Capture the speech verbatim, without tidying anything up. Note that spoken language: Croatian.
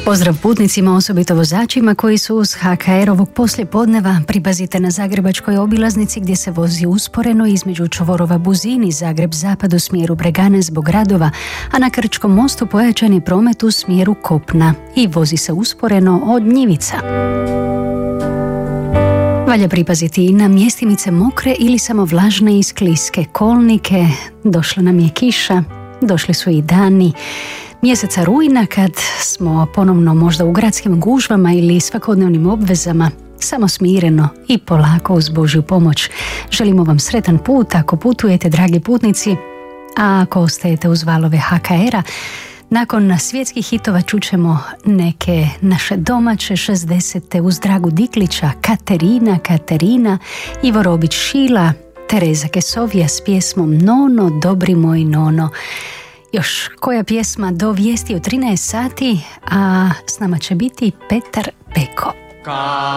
Pozdrav putnicima, osobito vozačima koji su uz ha ka er ovog poslijepodneva. Pripazite na zagrebačkoj obilaznici gdje se vozi usporeno između čvorova Buzini, Zagreb zapad u smjeru Bregane zbog radova, a na Krčkom mostu pojačan je promet u smjeru kopna i vozi se usporeno od Njivica. Valja pripaziti i na mjestimice mokre ili samo vlažne i skliske kolnike. Došla nam je kiša, došli su i dani mjeseca rujna kad smo ponovno možda u gradskim gužvama ili svakodnevnim obvezama, samo smireno i polako uz Božju pomoć. Želimo vam sretan put ako putujete, dragi putnici, a ako ostajete uz valove ha ka era, nakon svjetskih hitova čućemo neke naše domaće šezdesete uz Dragu Diklića, Katerina, Katerina, Ivo Robić Šila, Tereza Kesovija s pjesmom Nono, dobri moj nono. Još koja pjesma do vijesti u trinaest sati, a s nama će biti Petar Peko.